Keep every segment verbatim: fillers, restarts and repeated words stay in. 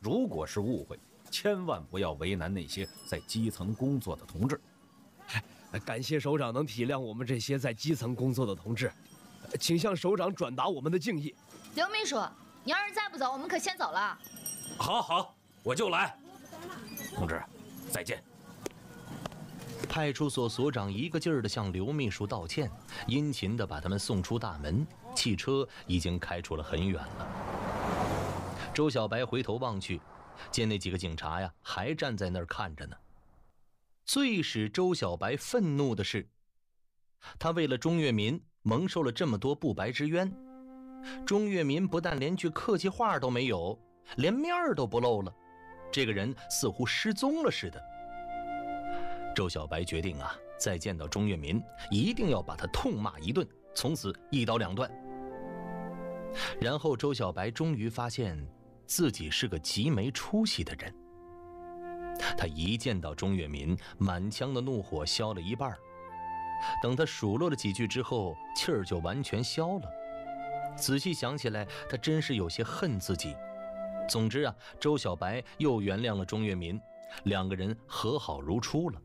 如果是误会，千万不要为难那些在基层工作的同志。 哎，感谢首长能体谅我们这些在基层工作的同志，请向首长转达我们的敬意。 刘秘书，你要是再不走，我们可先走了。 好好，我就来。同志，再见。 派出所所长一个劲儿地向刘秘书道歉，殷勤地把他们送出大门。汽车已经开出了很远了。周小白回头望去，见那几个警察呀还站在那儿看着呢。最使周小白愤怒的是，他为了钟跃民蒙受了这么多不白之冤。钟跃民不但连句客气话都没有，连面儿都不露了，这个人似乎失踪了似的。周小白决定啊，再见到钟跃民，一定要把他痛骂一顿，从此一刀两断。然后周小白终于发现自己是个极没出息的人。他一见到钟跃民，满腔的怒火消了一半，等他数落了几句之后，气儿就完全消了。仔细想起来，他真是有些恨自己。总之啊，周小白又原谅了钟跃民，两个人和好如初了。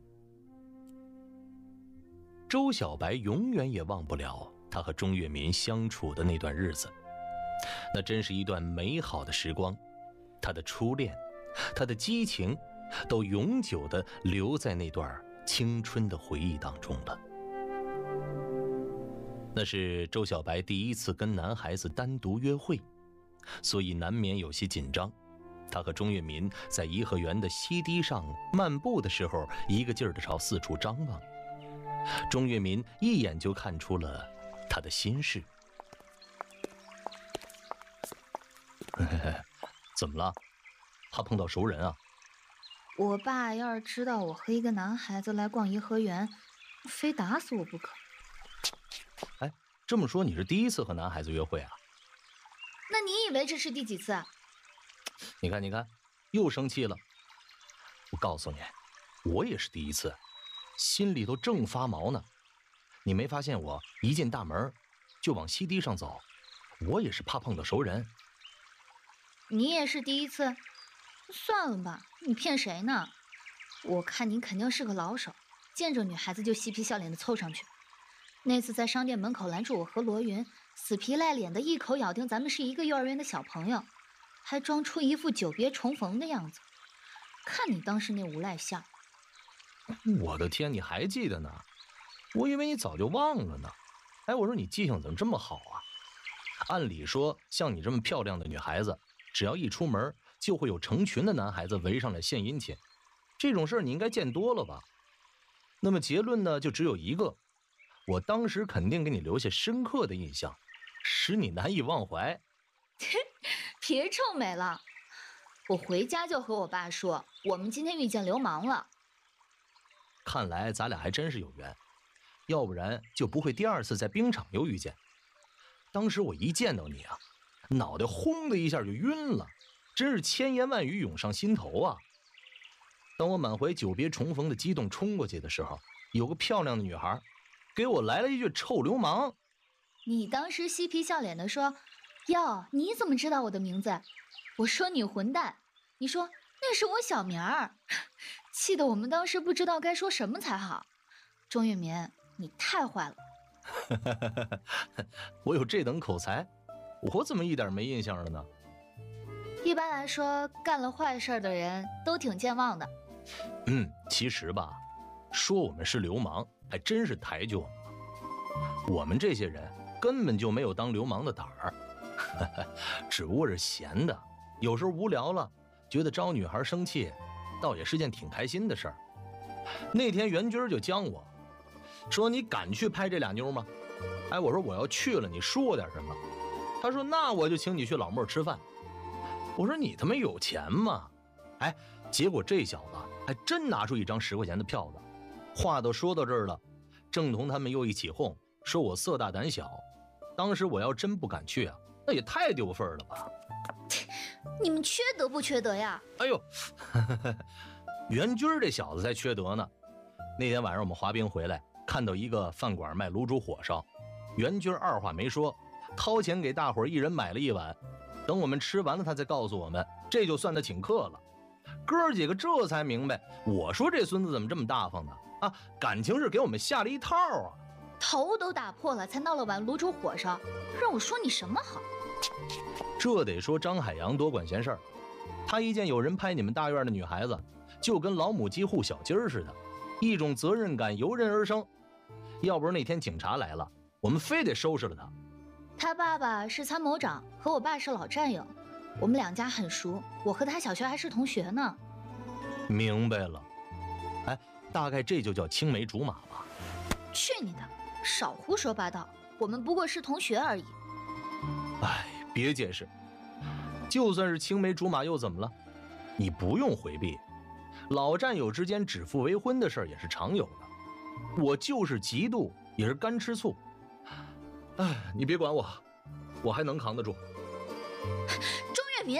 周小白永远也忘不了他和钟跃民相处的那段日子，那真是一段美好的时光。他的初恋，他的激情，都永久地留在那段青春的回忆当中了。那是周小白第一次跟男孩子单独约会，所以难免有些紧张。他和钟跃民在颐和园的西堤上漫步的时候，一个劲儿地朝四处张望。钟跃民一眼就看出了他的心事。怎么了？怕碰到熟人啊？ 我爸要是知道我和一个男孩子来逛颐和园，非打死我不可。 哎，这么说你是第一次和男孩子约会啊？ 那你以为这是第几次？ 你看你看，又生气了。我告诉你，我也是第一次，心里头正发毛呢。你没发现我一进大门就往西堤上走，我也是怕碰到熟人。 你也是第一次？算了吧，你骗谁呢？我看你肯定是个老手，见着女孩子就嬉皮笑脸的凑上去。那次在商店门口拦住我和罗云，死皮赖脸的一口咬定咱们是一个幼儿园的小朋友，还装出一副久别重逢的样子。看你当时那无赖相。 我的天，你还记得呢？我以为你早就忘了呢。哎，我说你记性怎么这么好啊？按理说像你这么漂亮的女孩子，只要一出门就会有成群的男孩子围上来献殷勤，这种事你应该见多了吧？那么结论呢，就只有一个，我当时肯定给你留下深刻的印象，使你难以忘怀。 别臭美了，我回家就和我爸说，我们今天遇见流氓了。 看来咱俩还真是有缘，要不然就不会第二次在冰场又遇见。当时我一见到你啊，脑袋轰的一下就晕了，真是千言万语涌上心头啊。当我满怀久别重逢的激动冲过去的时候，有个漂亮的女孩给我来了一句臭流氓。 你当时嬉皮笑脸地说，哟，你怎么知道我的名字？我说你混蛋，你说那是我小名儿，气得我们当时不知道该说什么才好。钟跃民，你太坏了。 我有这等口才，我怎么一点没印象了呢？ 一般来说，干了坏事的人都挺健忘的。 嗯，其实吧，说我们是流氓还真是抬举我们了。我们这些人根本就没有当流氓的胆儿，只不过是闲的，有时候无聊了，觉得招女孩生气倒也是件挺开心的事儿。那天袁军就将我说，你敢去拍这俩妞吗？哎，我说我要去了，你说我点什么？他说那我就请你去老莫吃饭。我说你他妈有钱吗？哎，结果这小子还真拿出一张十块钱的票子。话都说到这儿了，郑彤他们又一起哄，说我色大胆小。当时我要真不敢去啊，那也太丢份了吧。 你们缺德不缺德呀？ 哎呦，袁军这小子才缺德呢。那天晚上我们滑冰回来，看到一个饭馆卖卤煮火烧，袁军二话没说，掏钱给大伙儿一人买了一碗。 等我们吃完了，他才告诉我们，这就算他请客了。哥几个这才明白，我说这孙子怎么这么大方呢？啊，感情是给我们下了一套啊！ 头都打破了，才闹了碗卤煮火烧，让我说你什么好？ 这得说张海洋多管闲事儿。他一见有人拍你们大院的女孩子，就跟老母鸡护小鸡儿似的，一种责任感油然而生。要不是那天警察来了，我们非得收拾了他。 他爸爸是参谋长，和我爸是老战友，我们两家很熟，我和他小学还是同学呢。 明白了。哎，大概这就叫青梅竹马吧。 去你的，少胡说八道，我们不过是同学而已。 哎，别解释，就算是青梅竹马又怎么了？你不用回避，老战友之间指腹为婚的事儿也是常有的。我就是嫉妒，也是干吃醋。哎，你别管我，我还能扛得住。 钟跃民，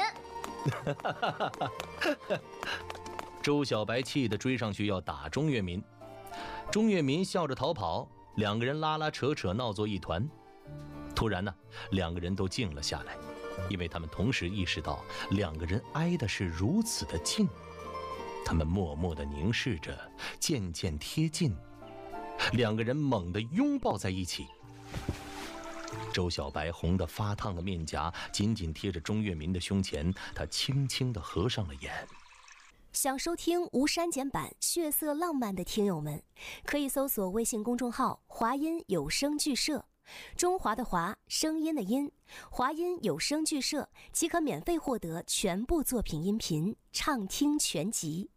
周小白气得追上去要打钟跃民，钟跃民笑着逃跑，两个人拉拉扯扯闹作一团。突然呢，两个人都静了下来，因为他们同时意识到两个人挨的是如此的近。他们默默地凝视着，渐渐贴近，两个人猛地拥抱在一起。周小白红得发烫的面颊紧紧贴着钟跃民的胸前，他轻轻地合上了眼。 想收听无删减版血色浪漫的听友们，可以搜索微信公众号华音有声剧社，中华的华，声音的音，华音有声剧社即可免费获得全部作品音频畅听全集。